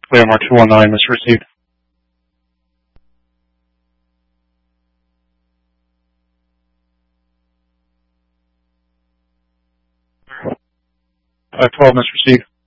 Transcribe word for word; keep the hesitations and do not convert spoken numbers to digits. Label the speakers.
Speaker 1: Clear Mark two one nine, Mister Received. five twelve, Mister Received.